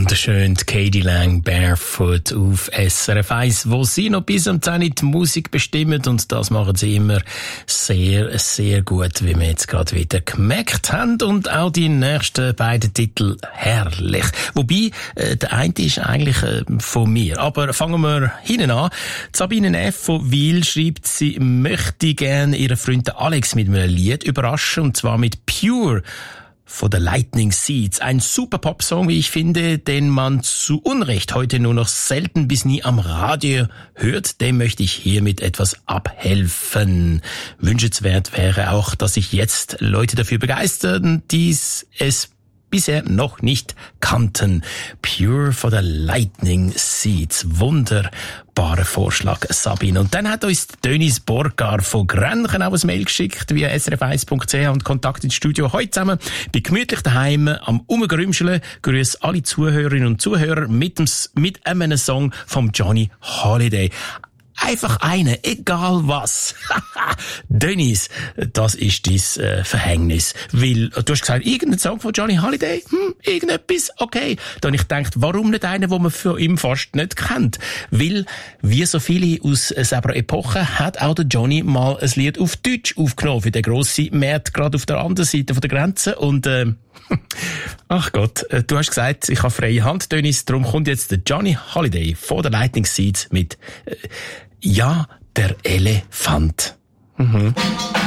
Wunderschön, Katie Lang, Barefoot auf SRF 1, wo sie noch bis um 10 Uhr die Musik bestimmen, und das machen sie immer sehr, sehr gut, wie wir jetzt gerade wieder gemerkt haben, und auch die nächsten beiden Titel herrlich. Wobei, der eine ist eigentlich von mir, aber fangen wir hinten an. Sabine F. von Wil schreibt, sie möchte gerne ihren Freund Alex mit einem Lied überraschen, und zwar mit Pure von The Lightning Seeds. Ein super Popsong, wie ich finde, den man zu Unrecht heute nur noch selten bis nie am Radio hört. Dem möchte ich hiermit etwas abhelfen. Wünschenswert wäre auch, dass sich jetzt Leute dafür begeistern, die es bisher noch nicht kannten. Pure for the Lightning Seeds. Wunderbarer Vorschlag, Sabine. Und dann hat uns Dönis Borgar von Grenchen auch ein Mail geschickt via srf1.ch und Kontakt ins Studio. Heute zusammen bei gemütlich daheim am Umgerümscheln. Grüß alle Zuhörerinnen und Zuhörer mit einem Song vom Johnny Holiday. Einfach eine, egal was. Dennis, das ist dein Verhängnis. Weil, du hast gesagt, irgendein Song von Johnny Holiday? Irgendetwas? Okay. Dann habe ich gedacht, warum nicht einen, den man für ihn fast nicht kennt? Weil, wie so viele aus selber Epoche, hat auch der Johnny mal ein Lied auf Deutsch aufgenommen für den grossen Markt, gerade auf der anderen Seite der Grenze. Und, ach Gott, du hast gesagt, ich habe freie Hand, Dennis, darum kommt jetzt der Johnny Holiday von The Lightning Seeds mit, ja, der Elefant. Mhm.